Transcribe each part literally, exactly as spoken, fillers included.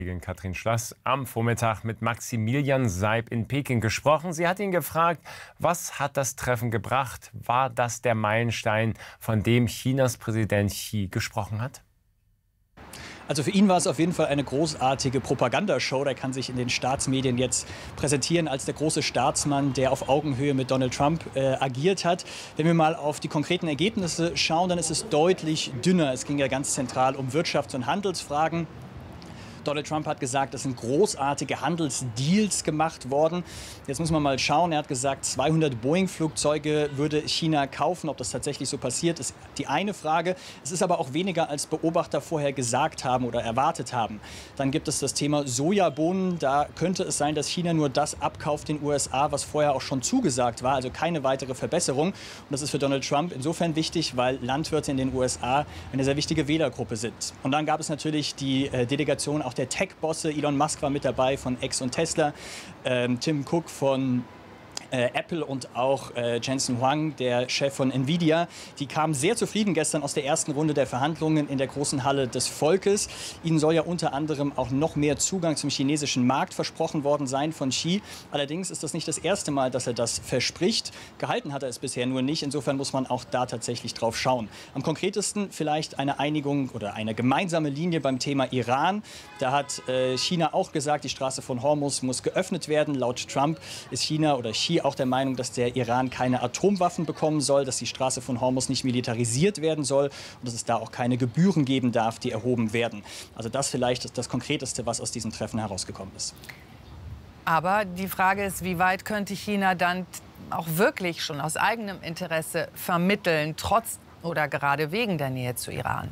Katrin Schloss am Vormittag mit Maximilian Seib in Peking gesprochen. Sie hat ihn gefragt, was hat das Treffen gebracht? War das der Meilenstein, von dem Chinas Präsident Xi gesprochen hat? Also für ihn war es auf jeden Fall eine großartige Propagandashow. Der kann sich in den Staatsmedien jetzt präsentieren als der große Staatsmann, der auf Augenhöhe mit Donald Trump äh, agiert hat. Wenn wir mal auf die konkreten Ergebnisse schauen, dann ist es deutlich dünner. Es ging ja ganz zentral um Wirtschafts- und Handelsfragen. Donald Trump hat gesagt, es sind großartige Handelsdeals gemacht worden. Jetzt muss man mal schauen. Er hat gesagt, zweihundert Boeing-Flugzeuge würde China kaufen. Ob das tatsächlich so passiert, ist die eine Frage. Es ist aber auch weniger, als Beobachter vorher gesagt haben oder erwartet haben. Dann gibt es das Thema Sojabohnen. Da könnte es sein, dass China nur das abkauft den U S A, was vorher auch schon zugesagt war. Also keine weitere Verbesserung. Und das ist für Donald Trump insofern wichtig, weil Landwirte in den U S A eine sehr wichtige Wählergruppe sind. Und dann gab es natürlich die äh, Delegation auch der Tech-Bosse. Elon Musk war mit dabei von X und Tesla, ähm, Tim Cook von Äh, Apple und auch äh, Jensen Huang, der Chef von Nvidia. Die kamen sehr zufrieden gestern aus der ersten Runde der Verhandlungen in der großen Halle des Volkes. Ihnen soll ja unter anderem auch noch mehr Zugang zum chinesischen Markt versprochen worden sein von Xi. Allerdings ist das nicht das erste Mal, dass er das verspricht. Gehalten hat er es bisher nur nicht. Insofern muss man auch da tatsächlich drauf schauen. Am konkretesten vielleicht eine Einigung oder eine gemeinsame Linie beim Thema Iran. Da hat äh, China auch gesagt, die Straße von Hormuz muss geöffnet werden. Laut Trump ist China oder Xi auch der Meinung, dass der Iran keine Atomwaffen bekommen soll, dass die Straße von Hormuz nicht militarisiert werden soll und dass es da auch keine Gebühren geben darf, die erhoben werden. Also das vielleicht ist das Konkreteste, was aus diesem Treffen herausgekommen ist. Aber die Frage ist, wie weit könnte China dann auch wirklich schon aus eigenem Interesse vermitteln, trotz oder gerade wegen der Nähe zu Iran?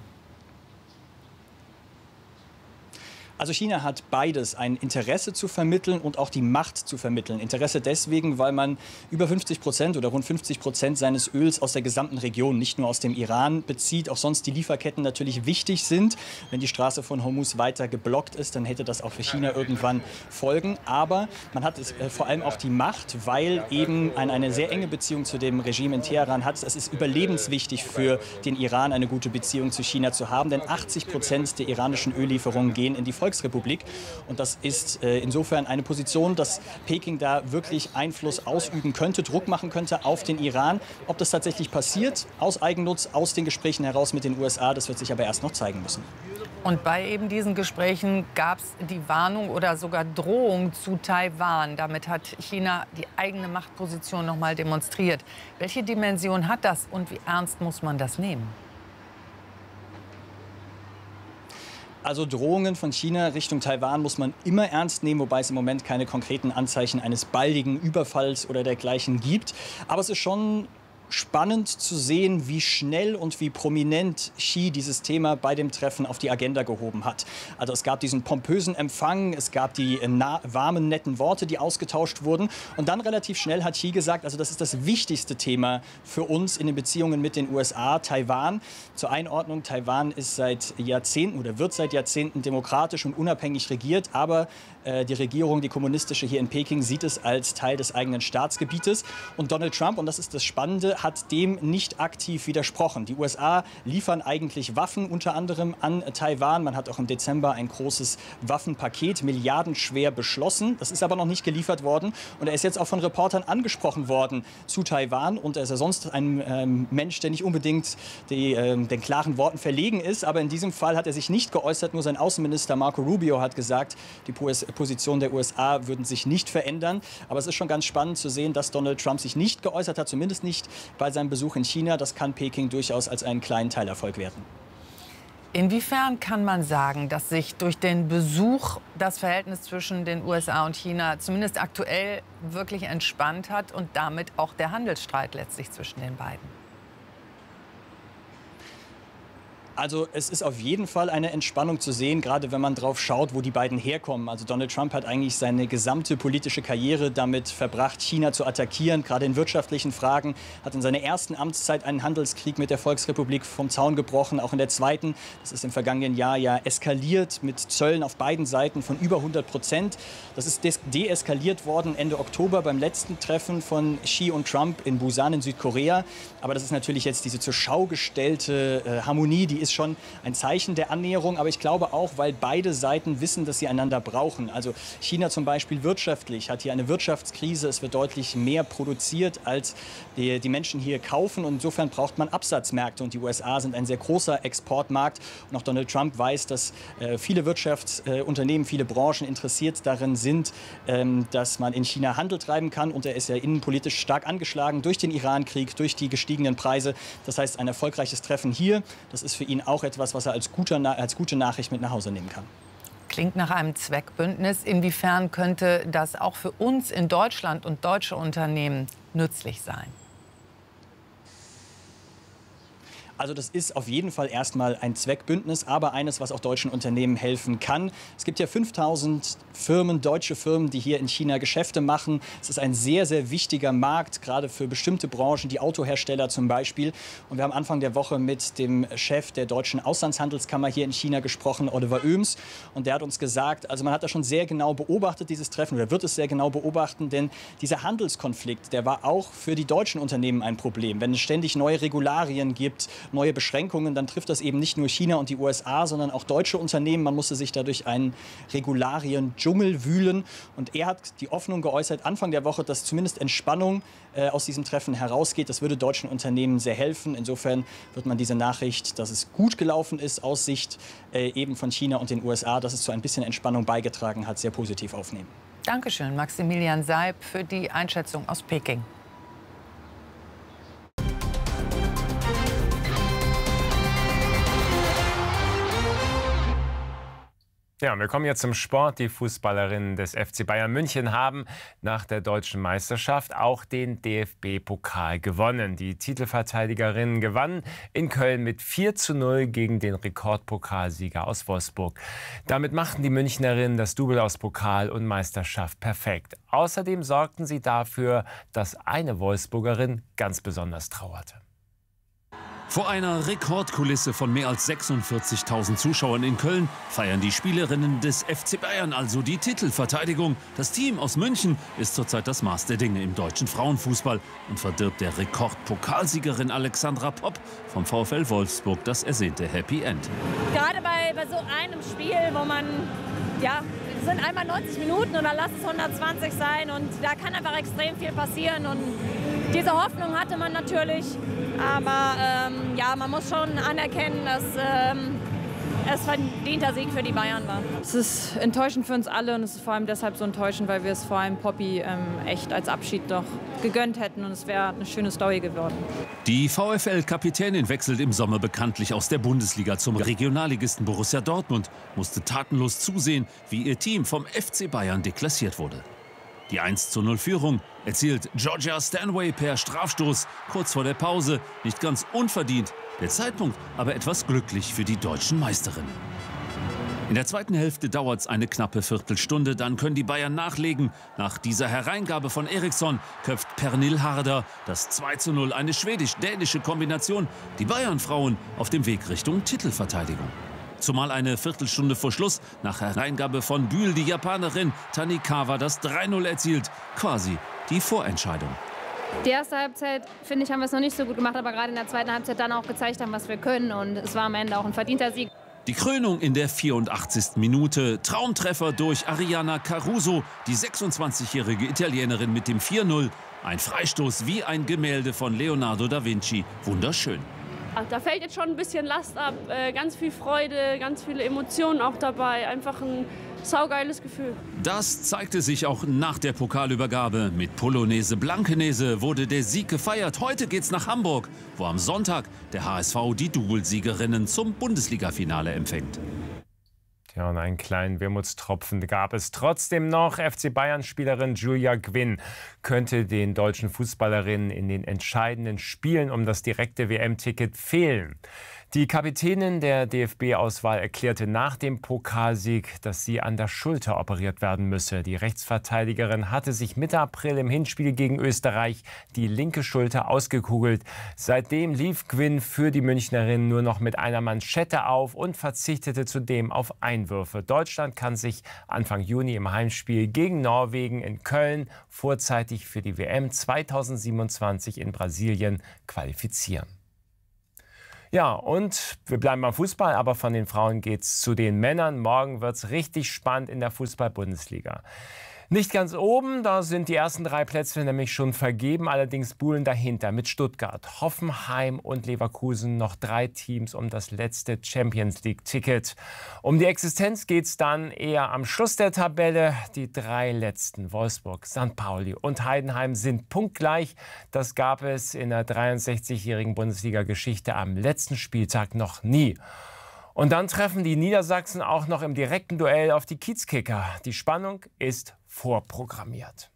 Also China hat beides, ein Interesse zu vermitteln und auch die Macht zu vermitteln. Interesse deswegen, weil man über fünfzig Prozent oder rund fünfzig Prozent seines Öls aus der gesamten Region, nicht nur aus dem Iran, bezieht. Auch sonst die Lieferketten natürlich wichtig sind. Wenn die Straße von Hormuz weiter geblockt ist, dann hätte das auch für China irgendwann Folgen. Aber man hat es, äh, vor allem auch die Macht, weil eben eine, eine sehr enge Beziehung zu dem Regime in Teheran hat. Es ist überlebenswichtig für den Iran, eine gute Beziehung zu China zu haben. Denn achtzig Prozent der iranischen Öllieferungen gehen in die Volksrepublik. Volksrepublik. Und das ist äh, insofern eine Position, dass Peking da wirklich Einfluss ausüben könnte, Druck machen könnte auf den Iran. Ob das tatsächlich passiert, aus Eigennutz, aus den Gesprächen heraus mit den U S A, das wird sich aber erst noch zeigen müssen. Und bei eben diesen Gesprächen gab es die Warnung oder sogar Drohung zu Taiwan. Damit hat China die eigene Machtposition noch mal demonstriert. Welche Dimension hat das und wie ernst muss man das nehmen? Also Drohungen von China Richtung Taiwan muss man immer ernst nehmen, wobei es im Moment keine konkreten Anzeichen eines baldigen Überfalls oder dergleichen gibt. Aber es ist schon spannend zu sehen, wie schnell und wie prominent Xi dieses Thema bei dem Treffen auf die Agenda gehoben hat. Also es gab diesen pompösen Empfang, es gab die nah, warmen, netten Worte, die ausgetauscht wurden. Und dann relativ schnell hat Xi gesagt, also das ist das wichtigste Thema für uns in den Beziehungen mit den U S A, Taiwan. Zur Einordnung, Taiwan ist seit Jahrzehnten oder wird seit Jahrzehnten demokratisch und unabhängig regiert, aber äh, die Regierung, die kommunistische hier in Peking, sieht es als Teil des eigenen Staatsgebietes. Und Donald Trump, und das ist das Spannende, hat dem nicht aktiv widersprochen. Die U S A liefern eigentlich Waffen, unter anderem an Taiwan. Man hat auch im Dezember ein großes Waffenpaket, milliardenschwer, beschlossen. Das ist aber noch nicht geliefert worden. Und er ist jetzt auch von Reportern angesprochen worden zu Taiwan. Und er ist ja sonst ein ähm, Mensch, der nicht unbedingt die, ähm, den klaren Worten verlegen ist. Aber in diesem Fall hat er sich nicht geäußert. Nur sein Außenminister Marco Rubio hat gesagt, die Position der U S A würden sich nicht verändern. Aber es ist schon ganz spannend zu sehen, dass Donald Trump sich nicht geäußert hat, zumindest nicht bei seinem Besuch in China. Das kann Peking durchaus als einen kleinen Teilerfolg werten. Inwiefern kann man sagen, dass sich durch den Besuch das Verhältnis zwischen den U S A und China zumindest aktuell wirklich entspannt hat und damit auch der Handelsstreit letztlich zwischen den beiden? Also es ist auf jeden Fall eine Entspannung zu sehen, gerade wenn man drauf schaut, wo die beiden herkommen. Also Donald Trump hat eigentlich seine gesamte politische Karriere damit verbracht, China zu attackieren, gerade in wirtschaftlichen Fragen, hat in seiner ersten Amtszeit einen Handelskrieg mit der Volksrepublik vom Zaun gebrochen, auch in der zweiten. Das ist im vergangenen Jahr ja eskaliert mit Zöllen auf beiden Seiten von über hundert Prozent. Das ist deeskaliert worden Ende Oktober beim letzten Treffen von Xi und Trump in Busan in Südkorea. Aber das ist natürlich jetzt diese zur Schau gestellte äh, Harmonie, die ist ist schon ein Zeichen der Annäherung, aber ich glaube auch, weil beide Seiten wissen, dass sie einander brauchen. Also China zum Beispiel wirtschaftlich hat hier eine Wirtschaftskrise. Es wird deutlich mehr produziert, als die, die Menschen hier kaufen. Und insofern braucht man Absatzmärkte. Und die U S A sind ein sehr großer Exportmarkt. Und auch Donald Trump weiß, dass äh, viele Wirtschaftsunternehmen, äh, viele Branchen interessiert darin sind, ähm, dass man in China Handel treiben kann. Und er ist ja innenpolitisch stark angeschlagen durch den Irankrieg, durch die gestiegenen Preise. Das heißt, ein erfolgreiches Treffen hier, das ist für ihn auch etwas, was er als, guter, als gute Nachricht mit nach Hause nehmen kann. Klingt nach einem Zweckbündnis. Inwiefern könnte das auch für uns in Deutschland und deutsche Unternehmen nützlich sein? Also das ist auf jeden Fall erstmal ein Zweckbündnis, aber eines, was auch deutschen Unternehmen helfen kann. Es gibt ja fünftausend Firmen, deutsche Firmen, die hier in China Geschäfte machen. Es ist ein sehr, sehr wichtiger Markt, gerade für bestimmte Branchen, die Autohersteller zum Beispiel. Und wir haben Anfang der Woche mit dem Chef der deutschen Auslandshandelskammer hier in China gesprochen, Oliver Oehms. Und der hat uns gesagt, also man hat das schon sehr genau beobachtet, dieses Treffen, oder wird es sehr genau beobachten, denn dieser Handelskonflikt, der war auch für die deutschen Unternehmen ein Problem. Wenn es ständig neue Regularien gibt, neue Beschränkungen, dann trifft das eben nicht nur China und die U S A, sondern auch deutsche Unternehmen. Man musste sich dadurch einen Regularien-Dschungel wühlen. Und er hat die Hoffnung geäußert, Anfang der Woche, dass zumindest Entspannung äh, aus diesem Treffen herausgeht. Das würde deutschen Unternehmen sehr helfen. Insofern wird man diese Nachricht, dass es gut gelaufen ist, aus Sicht äh, eben von China und den U S A, dass es zu ein bisschen Entspannung beigetragen hat, sehr positiv aufnehmen. Dankeschön, Maximilian Seib, für die Einschätzung aus Peking. Ja, wir kommen jetzt zum Sport. Die Fußballerinnen des F C Bayern München haben nach der deutschen Meisterschaft auch den D F B-Pokal gewonnen. Die Titelverteidigerinnen gewannen in Köln mit vier zu null gegen den Rekordpokalsieger aus Wolfsburg. Damit machten die Münchnerinnen das Double aus Pokal und Meisterschaft perfekt. Außerdem sorgten sie dafür, dass eine Wolfsburgerin ganz besonders trauerte. Vor einer Rekordkulisse von mehr als sechsundvierzigtausend Zuschauern in Köln feiern die Spielerinnen des F C Bayern also die Titelverteidigung. Das Team aus München ist zurzeit das Maß der Dinge im deutschen Frauenfußball und verdirbt der Rekordpokalsiegerin Alexandra Popp vom VfL Wolfsburg das ersehnte Happy End. Gerade bei, bei so einem Spiel, wo man, ja, es sind einmal neunzig Minuten oder lass es hundertzwanzig sein und da kann einfach extrem viel passieren und diese Hoffnung hatte man natürlich, aber ähm, ja, man muss schon anerkennen, dass ähm, es verdienter Sieg für die Bayern war. Es ist enttäuschend für uns alle und es ist vor allem deshalb so enttäuschend, weil wir es vor allem Poppy ähm, echt als Abschied doch gegönnt hätten und es wäre eine schöne Story geworden. Die VfL-Kapitänin wechselt im Sommer bekanntlich aus der Bundesliga zum Regionalligisten Borussia Dortmund, musste tatenlos zusehen, wie ihr Team vom F C Bayern deklassiert wurde. Die eins zu null Führung erzielt Georgia Stanway per Strafstoß kurz vor der Pause, nicht ganz unverdient. Der Zeitpunkt aber etwas glücklich für die deutschen Meisterinnen. In der zweiten Hälfte dauert es eine knappe Viertelstunde, dann können die Bayern nachlegen. Nach dieser Hereingabe von Eriksson köpft Pernille Harder das zwei zu null, eine schwedisch-dänische Kombination. Die Bayern-Frauen auf dem Weg Richtung Titelverteidigung. Zumal eine Viertelstunde vor Schluss nach Hereingabe von Bühl die Japanerin Tanikawa das drei null erzielt. Quasi die Vorentscheidung. Die erste Halbzeit, finde ich, haben wir es noch nicht so gut gemacht, aber gerade in der zweiten Halbzeit dann auch gezeigt haben, was wir können. Und es war am Ende auch ein verdienter Sieg. Die Krönung in der vierundachtzigsten Minute. Traumtreffer durch Ariana Caruso, die sechsundzwanzigjährige Italienerin mit dem vier null. Ein Freistoß wie ein Gemälde von Leonardo da Vinci. Wunderschön. Da fällt jetzt schon ein bisschen Last ab, äh, ganz viel Freude, ganz viele Emotionen auch dabei, einfach ein saugeiles Gefühl. Das zeigte sich auch nach der Pokalübergabe. Mit Polonaise Blankenese wurde der Sieg gefeiert. Heute geht's nach Hamburg, wo am Sonntag der H S V die Doublesiegerinnen zum Bundesliga-Finale empfängt. Ja, und einen kleinen Wermutstropfen gab es trotzdem noch. F C Bayern-Spielerin Julia Gwynn könnte den deutschen Fußballerinnen in den entscheidenden Spielen um das direkte W M-Ticket fehlen. Die Kapitänin der D F B-Auswahl erklärte nach dem Pokalsieg, dass sie an der Schulter operiert werden müsse. Die Rechtsverteidigerin hatte sich Mitte April im Hinspiel gegen Österreich die linke Schulter ausgekugelt. Seitdem lief Gwynn für die Münchnerin nur noch mit einer Manschette auf und verzichtete zudem auf Einwürfe. Deutschland kann sich Anfang Juni im Heimspiel gegen Norwegen in Köln vorzeitig für die W M zweitausendsiebenundzwanzig in Brasilien qualifizieren. Ja, und wir bleiben beim Fußball, aber von den Frauen geht's zu den Männern. Morgen wird's richtig spannend in der Fußball-Bundesliga. Nicht ganz oben, da sind die ersten drei Plätze nämlich schon vergeben. Allerdings buhlen dahinter mit Stuttgart, Hoffenheim und Leverkusen noch drei Teams um das letzte Champions-League-Ticket. Um die Existenz geht's dann eher am Schluss der Tabelle. Die drei letzten, Wolfsburg, Sankt Pauli und Heidenheim, sind punktgleich. Das gab es in der dreiundsechzigjährigen Bundesliga-Geschichte am letzten Spieltag noch nie. Und dann treffen die Niedersachsen auch noch im direkten Duell auf die Kiezkicker. Die Spannung ist vorprogrammiert.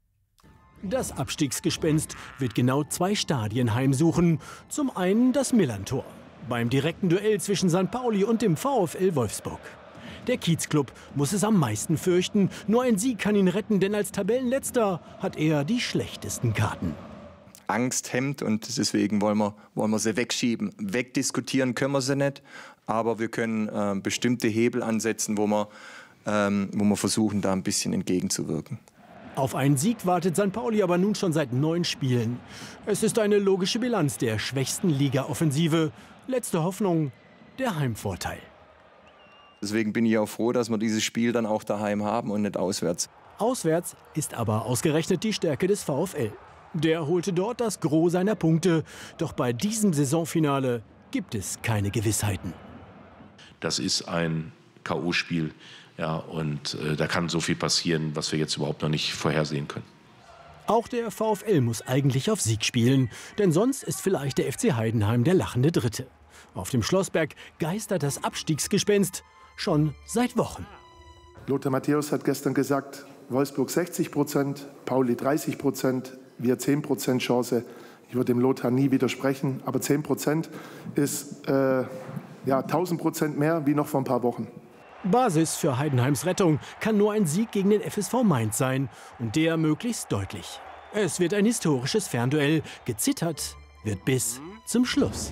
Das Abstiegsgespenst wird genau zwei Stadien heimsuchen. Zum einen das Millerntor beim direkten Duell zwischen Sankt Pauli und dem VfL Wolfsburg. Der Kiezclub muss es am meisten fürchten. Nur ein Sieg kann ihn retten, denn als Tabellenletzter hat er die schlechtesten Karten. Angst hemmt und deswegen wollen wir, wollen wir sie wegschieben. Wegdiskutieren können wir sie nicht, aber wir können äh, bestimmte Hebel ansetzen, wo wir, ähm, wo wir versuchen, da ein bisschen entgegenzuwirken. Auf einen Sieg wartet Sankt Pauli aber nun schon seit neun Spielen. Es ist eine logische Bilanz der schwächsten Liga-Offensive. Letzte Hoffnung, der Heimvorteil. Deswegen bin ich auch froh, dass wir dieses Spiel dann auch daheim haben und nicht auswärts. Auswärts ist aber ausgerechnet die Stärke des VfL. Der holte dort das Gros seiner Punkte. Doch bei diesem Saisonfinale gibt es keine Gewissheiten. Das ist ein K O-Spiel. Ja, und äh, da kann so viel passieren, was wir jetzt überhaupt noch nicht vorhersehen können. Auch der VfL muss eigentlich auf Sieg spielen. Denn sonst ist vielleicht der F C Heidenheim der lachende Dritte. Auf dem Schlossberg geistert das Abstiegsgespenst schon seit Wochen. Lothar Matthäus hat gestern gesagt, Wolfsburg sechzig Prozent, Pauli dreißig Prozent. Wir zehn Prozent Chance. Ich würde dem Lothar nie widersprechen, aber zehn Prozent ist äh, ja, tausend Prozent mehr wie noch vor ein paar Wochen. Basis für Heidenheims Rettung kann nur ein Sieg gegen den F S V Mainz sein und der möglichst deutlich. Es wird ein historisches Fernduell. Gezittert wird bis zum Schluss.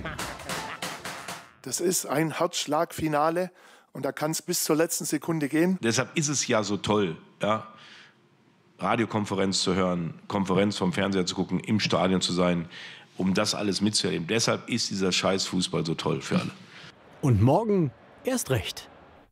Das ist ein Herzschlagfinale und da kann es bis zur letzten Sekunde gehen. Deshalb ist es ja so toll, ja, Radiokonferenz zu hören, Konferenz vom Fernseher zu gucken, im Stadion zu sein, um das alles mitzuerleben. Deshalb ist dieser scheiß Fußball so toll für alle. Und morgen erst recht.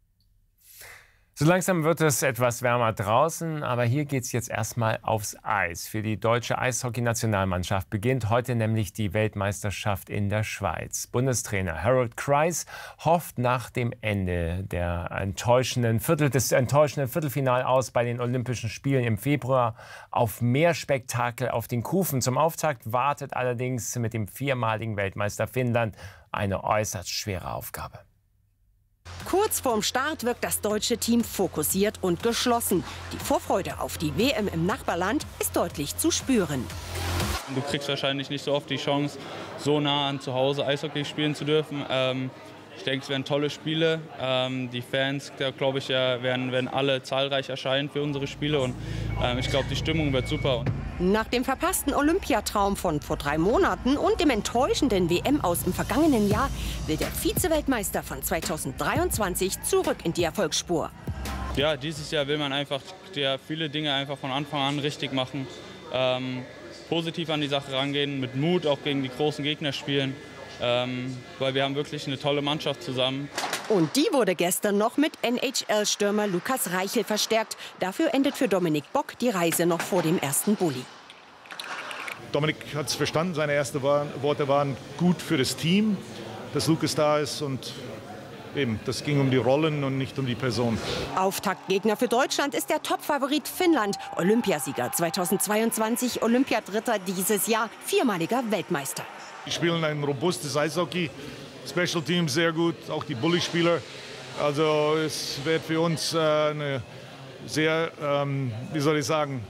So langsam wird es etwas wärmer draußen, aber hier geht es jetzt erstmal aufs Eis. Für die deutsche Eishockey-Nationalmannschaft beginnt heute nämlich die Weltmeisterschaft in der Schweiz. Bundestrainer Harold Kreis hofft nach dem Ende der enttäuschenden Viertel, des enttäuschenden Viertelfinals bei den Olympischen Spielen im Februar auf mehr Spektakel auf den Kufen. Zum Auftakt wartet allerdings mit dem viermaligen Weltmeister Finnland eine äußerst schwere Aufgabe. Kurz vorm Start wirkt das deutsche Team fokussiert und geschlossen. Die Vorfreude auf die W M im Nachbarland ist deutlich zu spüren. Du kriegst wahrscheinlich nicht so oft die Chance, so nah an zu Hause Eishockey spielen zu dürfen. Ähm, ich denke, es werden tolle Spiele. Ähm, die Fans, da glaube ich, ja, werden, werden alle zahlreich erscheinen für unsere Spiele. Und ähm, ich glaube, die Stimmung wird super. Nach dem verpassten Olympiatraum von vor drei Monaten und dem enttäuschenden W M aus im vergangenen Jahr will der Vize-Weltmeister von zweitausenddreiundzwanzig zurück in die Erfolgsspur. Ja, dieses Jahr will man einfach ja, viele Dinge einfach von Anfang an richtig machen. Ähm, positiv an die Sache rangehen, mit Mut auch gegen die großen Gegner spielen. Ähm, weil wir haben wirklich eine tolle Mannschaft zusammen. Und die wurde gestern noch mit N H L-Stürmer Lukas Reichel verstärkt. Dafür endet für Dominik Bock die Reise noch vor dem ersten Bulli. Dominik hat es verstanden. Seine ersten Worte waren gut für das Team, dass Lukas da ist. Und eben, das ging um die Rollen und nicht um die Person. Auftaktgegner für Deutschland ist der Topfavorit Finnland. Olympiasieger zweitausendzweiundzwanzig, Olympiadritter dieses Jahr, viermaliger Weltmeister. Die spielen ein robustes Eishockey, Special Teams sehr gut, auch die Bully-Spieler. Also es wird für uns äh, eine sehr, ähm, wie soll ich sagen,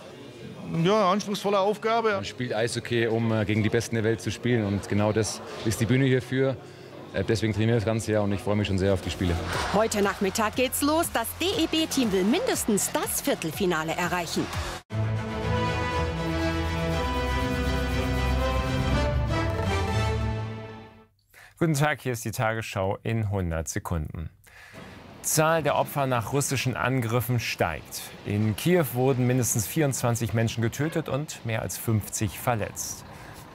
ja, anspruchsvolle Aufgabe. Man spielt Eishockey, um äh, gegen die Besten der Welt zu spielen und genau das ist die Bühne hierfür. Äh, deswegen trainiere ich das ganze Jahr und ich freue mich schon sehr auf die Spiele. Heute Nachmittag geht's los. Das D E B-Team will mindestens das Viertelfinale erreichen. Guten Tag, hier ist die Tagesschau in hundert Sekunden. Zahl der Opfer nach russischen Angriffen steigt. In Kiew wurden mindestens vierundzwanzig Menschen getötet und mehr als fünfzig verletzt.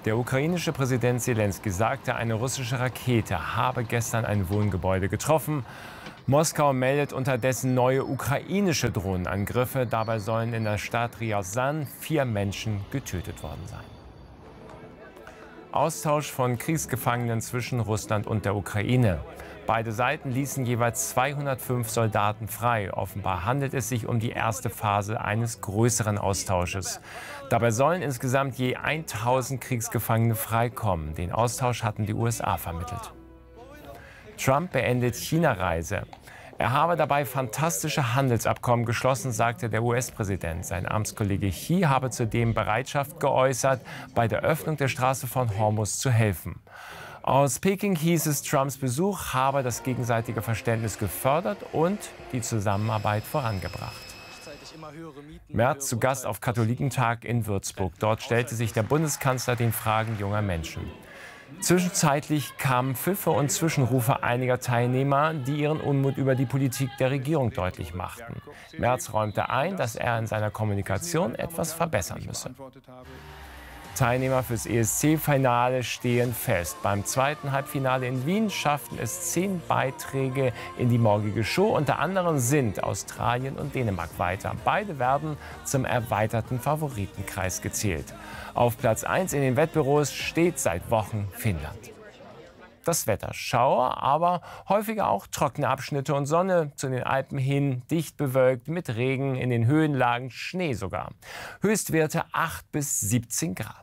Der ukrainische Präsident Selenskyj sagte, eine russische Rakete habe gestern ein Wohngebäude getroffen. Moskau meldet unterdessen neue ukrainische Drohnenangriffe. Dabei sollen in der Stadt Ryazan vier Menschen getötet worden sein. Austausch von Kriegsgefangenen zwischen Russland und der Ukraine. Beide Seiten ließen jeweils zweihundertfünf Soldaten frei. Offenbar handelt es sich um die erste Phase eines größeren Austausches. Dabei sollen insgesamt je tausend Kriegsgefangene freikommen. Den Austausch hatten die U S A vermittelt. Trump beendet China-Reise. Er habe dabei fantastische Handelsabkommen geschlossen, sagte der U S-Präsident. Sein Amtskollege Xi habe zudem Bereitschaft geäußert, bei der Öffnung der Straße von Hormuz zu helfen. Aus Peking hieß es, Trumps Besuch habe das gegenseitige Verständnis gefördert und die Zusammenarbeit vorangebracht. Merz zu Gast auf Katholikentag in Würzburg. Dort stellte sich der Bundeskanzler den Fragen junger Menschen. Zwischenzeitlich kamen Pfiffe und Zwischenrufe einiger Teilnehmer, die ihren Unmut über die Politik der Regierung deutlich machten. Merz räumte ein, dass er in seiner Kommunikation etwas verbessern müsse. Teilnehmer fürs E S C-Finale stehen fest. Beim zweiten Halbfinale in Wien schafften es zehn Beiträge in die morgige Show. Unter anderem sind Australien und Dänemark weiter. Beide werden zum erweiterten Favoritenkreis gezählt. Auf Platz eins in den Wettbüros steht seit Wochen Finnland. Das Wetter: Schauer, aber häufiger auch trockene Abschnitte und Sonne. Zu den Alpen hin dicht bewölkt mit Regen, in den Höhenlagen Schnee sogar. Höchstwerte acht bis siebzehn Grad.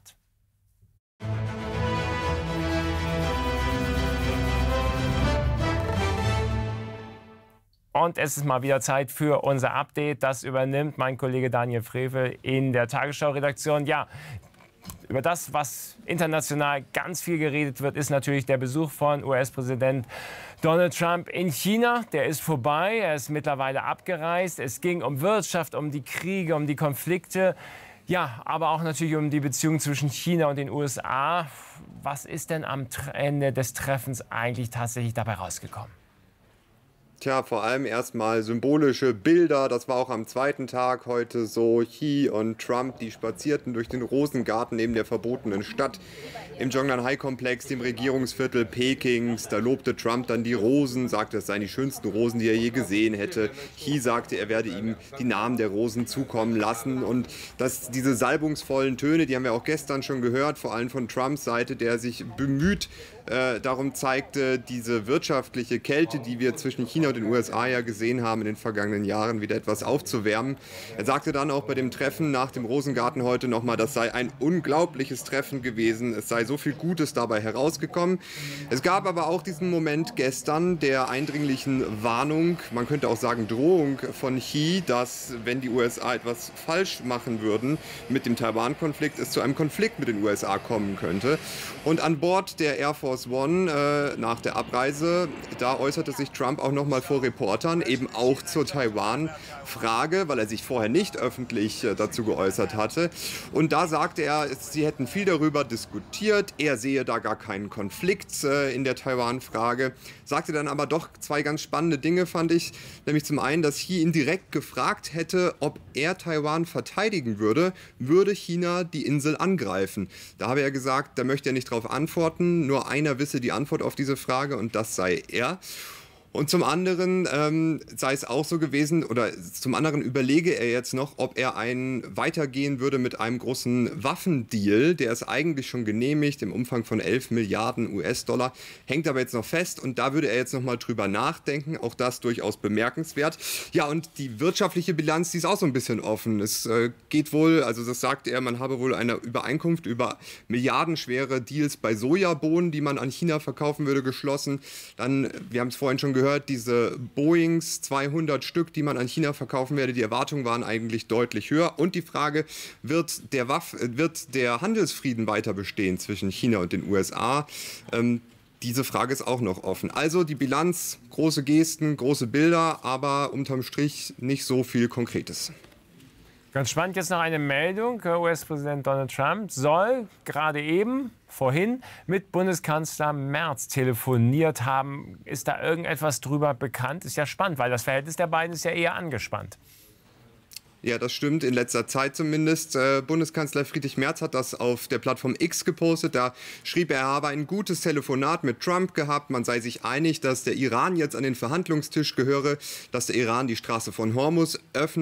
Und es ist mal wieder Zeit für unser Update. Das übernimmt mein Kollege Daniel Frevel in der Tagesschau-Redaktion. Ja, über das, was international ganz viel geredet wird, ist natürlich der Besuch von U S-Präsident Donald Trump in China. Der ist vorbei, er ist mittlerweile abgereist. Es ging um Wirtschaft, um die Kriege, um die Konflikte. Ja, aber auch natürlich um die Beziehung zwischen China und den U S A. Was ist denn am Ende des Treffens eigentlich tatsächlich dabei rausgekommen? Tja, vor allem erstmal symbolische Bilder. Das war auch am zweiten Tag heute so. Xi und Trump, die spazierten durch den Rosengarten neben der verbotenen Stadt im Zhongnanhai-Komplex, dem Regierungsviertel Pekings. Da lobte Trump dann die Rosen, sagte, es seien die schönsten Rosen, die er je gesehen hätte. Xi sagte, er werde ihm die Namen der Rosen zukommen lassen. Und dass diese salbungsvollen Töne, die haben wir auch gestern schon gehört, vor allem von Trumps Seite, der sich bemüht, Äh, darum zeigte, diese wirtschaftliche Kälte, die wir zwischen China und den U S A ja gesehen haben in den vergangenen Jahren, wieder etwas aufzuwärmen. Er sagte dann auch bei dem Treffen nach dem Rosengarten heute nochmal, das sei ein unglaubliches Treffen gewesen. Es sei so viel Gutes dabei herausgekommen. Es gab aber auch diesen Moment gestern der eindringlichen Warnung, man könnte auch sagen Drohung von Xi, dass, wenn die U S A etwas falsch machen würden mit dem Taiwan-Konflikt, es zu einem Konflikt mit den U S A kommen könnte. Und an Bord der Air Force One äh, nach der Abreise, da äußerte sich Trump auch noch mal vor Reportern, eben auch zur Taiwan-Frage, weil er sich vorher nicht öffentlich äh, dazu geäußert hatte. Und da sagte er, sie hätten viel darüber diskutiert, er sehe da gar keinen Konflikt äh, in der Taiwan-Frage, sagte dann aber doch zwei ganz spannende Dinge, fand ich, nämlich zum einen, dass Xi ihn direkt gefragt hätte, ob er Taiwan verteidigen würde, würde China die Insel angreifen. Da habe er gesagt, da möchte er nicht darauf antworten, nur ein Einer wisse die Antwort auf diese Frage und das sei er. Und zum anderen ähm, sei es auch so gewesen, oder zum anderen überlege er jetzt noch, ob er ein, weitergehen würde mit einem großen Waffendeal. Der ist eigentlich schon genehmigt im Umfang von elf Milliarden U S-Dollar, hängt aber jetzt noch fest und da würde er jetzt noch mal drüber nachdenken. Auch das durchaus bemerkenswert. Ja, und die wirtschaftliche Bilanz, die ist auch so ein bisschen offen. Es äh, geht wohl, also das sagt er, man habe wohl eine Übereinkunft über milliardenschwere Deals bei Sojabohnen, die man an China verkaufen würde, geschlossen. Dann, wir haben es vorhin schon gehört, diese Boeings zweihundert Stück, die man an China verkaufen werde, die Erwartungen waren eigentlich deutlich höher. Und die Frage, wird der, Waff, wird der Handelsfrieden weiter bestehen zwischen China und den U S A? Ähm, diese Frage ist auch noch offen. Also die Bilanz, große Gesten, große Bilder, aber unterm Strich nicht so viel Konkretes. Ganz spannend jetzt noch eine Meldung. U S-Präsident Donald Trump soll gerade eben, vorhin, mit Bundeskanzler Merz telefoniert haben. Ist da irgendetwas drüber bekannt? Ist ja spannend, weil das Verhältnis der beiden ist ja eher angespannt. Ja, das stimmt, in letzter Zeit zumindest. Äh, Bundeskanzler Friedrich Merz hat das auf der Plattform X gepostet. Da schrieb er, er habe ein gutes Telefonat mit Trump gehabt. Man sei sich einig, dass der Iran jetzt an den Verhandlungstisch gehöre, dass der Iran die Straße von Hormuz öffne.